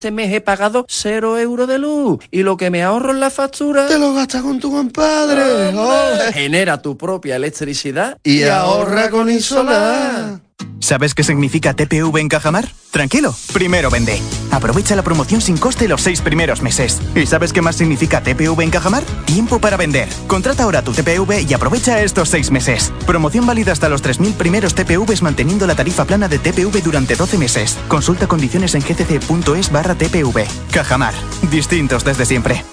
Este mes he pagado 0 euros de luz y lo que me ahorro en la factura te lo gastas con tu compadre. Genera tu propia electricidad y ahorra con Insolar. ¿Sabes qué significa TPV en Cajamar? Tranquilo, primero vende. Aprovecha la promoción sin coste los 6 primeros meses. ¿Y sabes qué más significa TPV en Cajamar? Tiempo para vender. Contrata ahora tu TPV y aprovecha estos 6 meses. Promoción válida hasta los 3.000 primeros TPVs manteniendo la tarifa plana de TPV durante 12 meses. Consulta condiciones en gcc.es/TPV. Cajamar. Distintos desde siempre.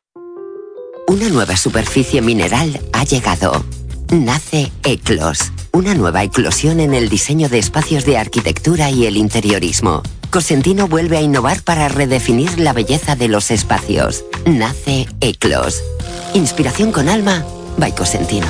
Una nueva superficie mineral ha llegado. Nace Eclos, una nueva eclosión en el diseño de espacios de arquitectura y el interiorismo. Cosentino vuelve a innovar para redefinir la belleza de los espacios. Nace Eclos. Inspiración con alma, by Cosentino.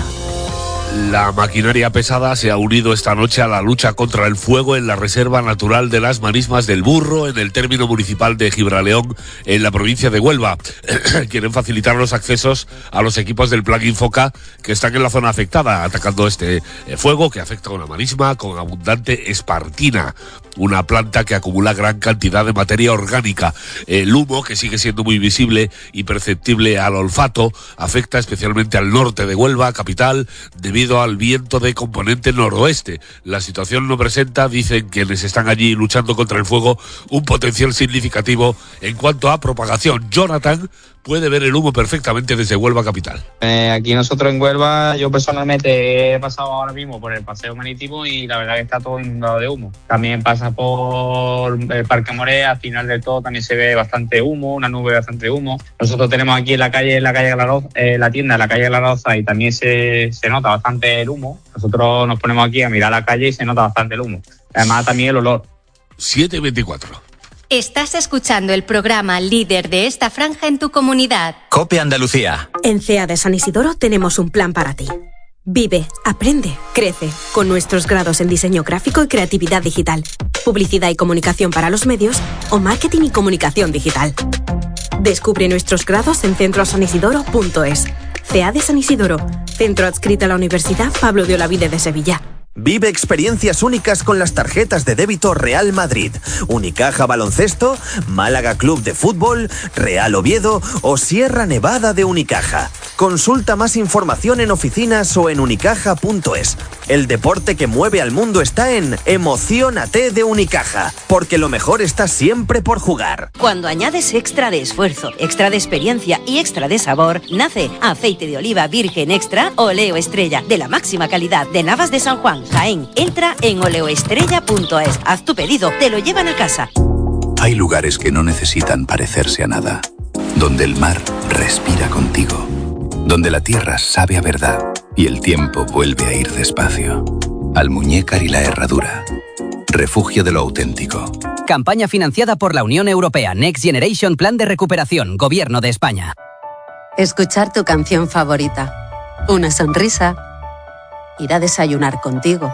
La maquinaria pesada se ha unido esta noche a la lucha contra el fuego en la Reserva Natural de las Marismas del Burro, en el término municipal de Gibraleón, en la provincia de Huelva. Quieren facilitar los accesos a los equipos del Plan Infoca que están en la zona afectada, atacando este fuego que afecta a una marisma con abundante espartina, una planta que acumula gran cantidad de materia orgánica. El humo, que sigue siendo muy visible y perceptible al olfato, afecta especialmente al norte de Huelva, capital, debido al viento de componente noroeste. La situación no presenta, dicen quienes están allí luchando contra el fuego, un potencial significativo en cuanto a propagación. Jonathan puede ver el humo perfectamente desde Huelva capital. Aquí nosotros en Huelva, yo personalmente he pasado ahora mismo por el paseo marítimo y la verdad que está todo inundado de humo. También pasa por el Parque Moré, al final del todo también se ve bastante humo, una nube bastante de humo. Nosotros tenemos aquí en la calle Glaroza, la tienda en la calle Glaroza, y también se nota bastante el humo. Nosotros nos ponemos aquí a mirar la calle y se nota bastante el humo. Además también el olor. 7:24. Estás escuchando el programa líder de esta franja en tu comunidad. COPE Andalucía. En CEA de San Isidoro tenemos un plan para ti. Vive, aprende, crece, con nuestros grados en diseño gráfico y creatividad digital, publicidad y comunicación para los medios o marketing y comunicación digital. Descubre nuestros grados en centrosanisidoro.es. CEA de San Isidoro, centro adscrito a la Universidad Pablo de Olavide de Sevilla. Vive experiencias únicas con las tarjetas de débito Real Madrid, Unicaja Baloncesto, Málaga Club de Fútbol, Real Oviedo o Sierra Nevada de Unicaja. Consulta más información en oficinas o en unicaja.es. El deporte que mueve al mundo está en Emociónate de Unicaja, porque lo mejor está siempre por jugar. Cuando añades extra de esfuerzo, extra de experiencia y extra de sabor, nace aceite de oliva virgen extra Oleo Estrella, de la máxima calidad de Navas de San Juan, Jaén. Entra en oleoestrella.es, haz tu pedido, te lo llevan a casa. Hay lugares que no necesitan parecerse a nada, donde el mar respira contigo, donde la tierra sabe a verdad y el tiempo vuelve a ir despacio. Almuñécar y la Herradura, refugio de lo auténtico. Campaña financiada por la Unión Europea. Next Generation Plan de Recuperación, Gobierno de España. Escuchar tu canción favorita, una sonrisa, ir a desayunar contigo,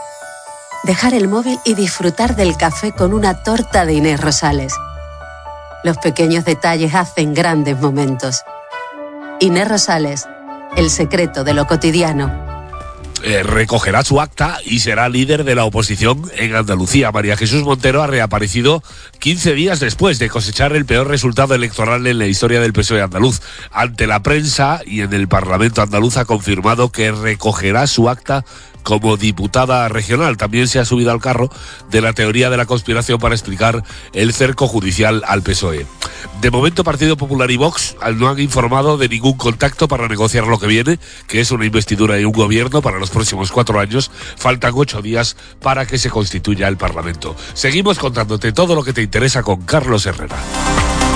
dejar el móvil y disfrutar del café con una torta de Inés Rosales. Los pequeños detalles hacen grandes momentos. Inés Rosales, el secreto de lo cotidiano. Recogerá su acta y será líder de la oposición en Andalucía. María Jesús Montero ha reaparecido 15 días después de cosechar el peor resultado electoral en la historia del PSOE andaluz. Ante la prensa y en el Parlamento andaluz ha confirmado que recogerá su acta como diputada regional. También se ha subido al carro de la teoría de la conspiración para explicar el cerco judicial al PSOE. De momento, Partido Popular y Vox no han informado de ningún contacto para negociar lo que viene, que es una investidura y un gobierno para los próximos 4 años. Faltan 8 días para que se constituya el Parlamento. Seguimos contándote todo lo que te interesa con Carlos Herrera.